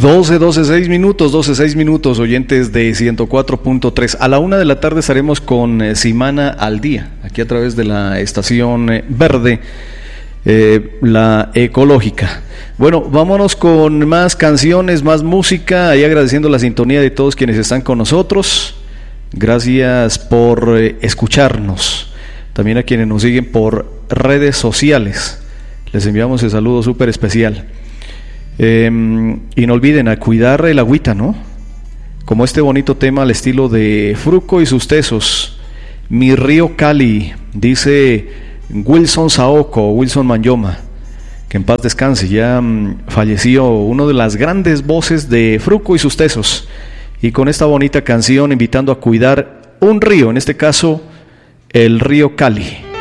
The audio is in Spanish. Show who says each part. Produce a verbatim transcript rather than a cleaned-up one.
Speaker 1: doce, doce, seis minutos, doce, seis minutos, oyentes de ciento cuatro punto tres. A la una de la tarde estaremos con eh, Simana al Día, aquí a través de la estación eh, verde, eh, la ecológica. Bueno, vámonos con más canciones, más música, ahí agradeciendo la sintonía de todos quienes están con nosotros. Gracias por eh, escucharnos. También a quienes nos siguen por redes sociales. Les enviamos el saludo súper especial. Eh, y no olviden a cuidar el agüita, ¿no? Como este bonito tema al estilo de Fruco y sus tesos. Mi río Cali, dice Wilson Saoko, Wilson Manyoma, que en paz descanse. Ya um, falleció uno de las grandes voces de Fruco y sus tesos. Y con esta bonita canción invitando a cuidar un río, en este caso el río Cali.